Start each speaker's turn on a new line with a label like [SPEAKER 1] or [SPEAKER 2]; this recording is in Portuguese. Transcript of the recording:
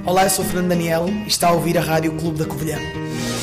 [SPEAKER 1] Olá, eu sou o Fernando Daniel e está a ouvir a Rádio Clube da Covilhã.